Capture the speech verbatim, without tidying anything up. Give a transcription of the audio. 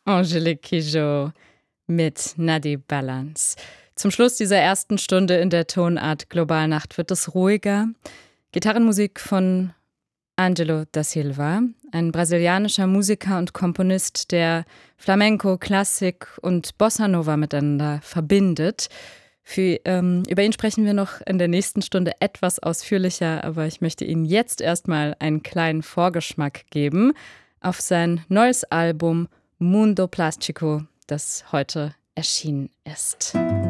Angelique Kidjo mit Nadi Balance. Zum Schluss dieser ersten Stunde in der Tonart Globalnacht wird es ruhiger. Gitarrenmusik von Angelo da Silva, ein brasilianischer Musiker und Komponist, der Flamenco, Klassik und Bossa Nova miteinander verbindet. Für, ähm, über ihn sprechen wir noch in der nächsten Stunde etwas ausführlicher, aber ich möchte Ihnen jetzt erstmal einen kleinen Vorgeschmack geben auf sein neues Album Mundo Plástico, das heute erschienen ist.